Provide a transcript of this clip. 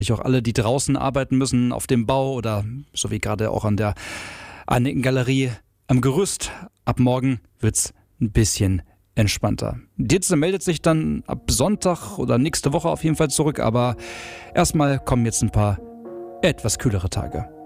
Auch alle, die draußen arbeiten müssen, auf dem Bau oder so wie gerade auch an der Annicken-Galerie am Gerüst. Ab morgen wird's ein bisschen entspannter. Die Hitze meldet sich dann ab Sonntag oder nächste Woche auf jeden Fall zurück, aber erstmal kommen jetzt ein paar etwas kühlere Tage.